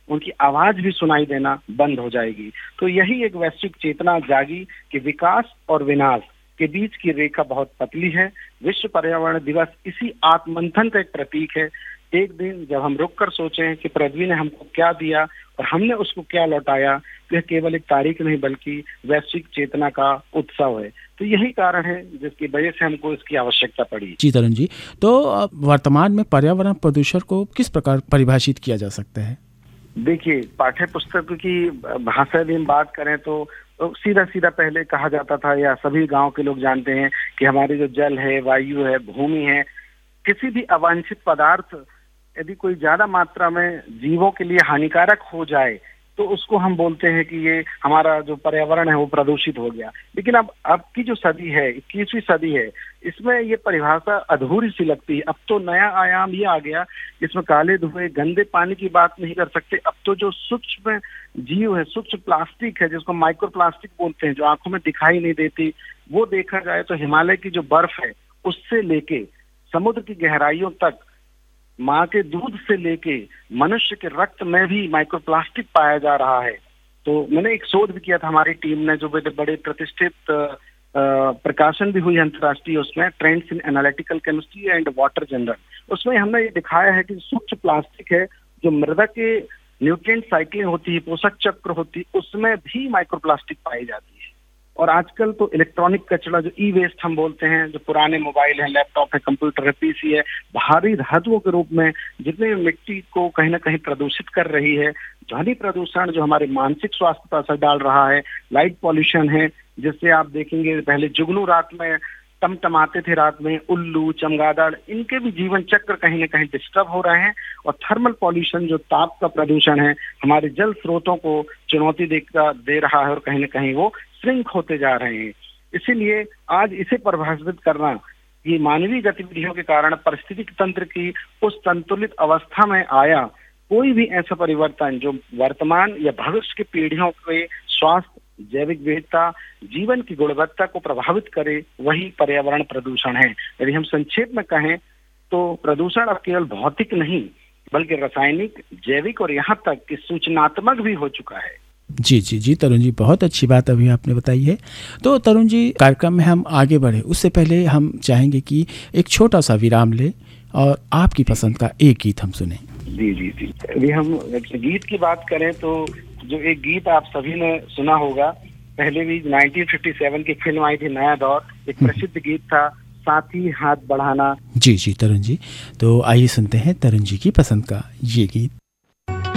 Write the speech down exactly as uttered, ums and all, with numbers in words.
उनकी आवाज भी सुनाई देना बंद हो जाएगी। तो यही एक वैश्विक चेतना जागी कि विकास और विनाश के बीच की रेखा बहुत पतली है। विश्व पर्यावरण दिवस इसी आत्ममंथन का एक प्रतीक है। एक दिन जब हम रुक कर सोचें कि पृथ्वी ने हमको क्या दिया और हमने उसको क्या लौटाया, तो यह केवल एक तारीख नहीं बल्कि वैश्विक चेतना का उत्सव है। तो यही कारण है जिसकी वजह से हमको इसकी आवश्यकता पड़ी। जी तरुण जी, तो वर्तमान में पर्यावरण प्रदूषण को किस प्रकार परिभाषित किया जा सकता है? देखिए, पाठ्य पुस्तक की भाषा में हम बात करें तो सीधा सीधा पहले कहा जाता था, या सभी गांव के लोग जानते हैं कि हमारे जो जल है, वायु है, भूमि है, किसी भी अवांछित पदार्थ यदि कोई ज्यादा मात्रा में जीवों के लिए हानिकारक हो जाए तो उसको हम बोलते हैं कि ये हमारा जो पर्यावरण है वो प्रदूषित हो गया। लेकिन अब अब की जो सदी है, इक्कीसवीं सदी है, इसमें ये परिभाषा अधूरी सी लगती है। अब तो नया आयाम ये आ गया, इसमें काले धुएं, गंदे पानी की बात नहीं कर सकते। अब तो जो सूक्ष्म जीव है, सूक्ष्म प्लास्टिक है, जिसको माइक्रो प्लास्टिक बोलते हैं, जो आंखों में दिखाई नहीं देती, वो देखा जाए तो हिमालय की जो बर्फ है उससे लेके समुद्र की गहराइयों तक, माँ के दूध से लेके मनुष्य के रक्त में भी माइक्रोप्लास्टिक पाया जा रहा है। तो मैंने एक शोध भी किया था हमारी टीम ने, जो बड़े बड़े प्रतिष्ठित प्रकाशन भी हुई अंतर्राष्ट्रीय, उसमें trends in analytical chemistry and water journal. उसमें हमने ये दिखाया है कि सूक्ष्म प्लास्टिक है जो मृदा के न्यूट्रिएंट साइक्लिंग होती है, पोषक चक्र होती है, उसमें भी माइक्रोप्लास्टिक पाई जाती है। और आजकल तो इलेक्ट्रॉनिक कचरा, जो ई वेस्ट हम बोलते हैं, जो पुराने मोबाइल है, लैपटॉप है, कंप्यूटर है, पीसी है, भारी धातुओं के रूप में जितने मिट्टी को कहीं ना कहीं प्रदूषित कर रही है, ध्वनि प्रदूषण जो हमारे मानसिक स्वास्थ्य पर असर डाल रहा है, लाइट पॉल्यूशन है, जिससे आप देखेंगे पहले जुगनू रात में टमटमाते थे, रात में उल्लू, चमगादड़, इनके भी जीवन चक्र कहीं ना कहीं डिस्टर्ब हो रहे हैं। और थर्मल पॉल्यूशन जो ताप का प्रदूषण है, हमारे जल स्रोतों को चुनौती देकर दे रहा है और कहीं ना कहीं वो श्रिंक होते जा रहे हैं। इसीलिए आज इसे परिभाषित करना, ये मानवीय गतिविधियों के कारण पारिस्थितिक तंत्र की उस संतुलित अवस्था में आया कोई भी ऐसा परिवर्तन जो वर्तमान या भविष्य की पीढ़ियों के स्वास्थ्य, जैविक विविधता, जीवन की गुणवत्ता को प्रभावित करे, वही पर्यावरण प्रदूषण है। यदि हम संक्षेप में कहें तो प्रदूषण अब केवल भौतिक नहीं बल्कि रासायनिक, जैविक और यहाँ तक कि सूचनात्मक भी हो चुका है। जी जी जी तरुण जी, बहुत अच्छी बात अभी आपने बताई है। तो तरुण जी, कार्यक्रम में हम आगे बढ़े उससे पहले हम चाहेंगे कि एक छोटा सा विराम ले और आपकी पसंद का एक गीत हम सुने। जी जी जी अभी हम गीत की बात करें तो जो एक गीत आप सभी ने सुना होगा, पहले भी उन्नीस सौ सत्तावन की फिल्म आई थी नया दौर, एक प्रसिद्ध गीत था, साथी हाथ बढ़ाना। जी जी तरुण जी, तो आइए सुनते हैं तरुण जी की पसंद का ये गीत।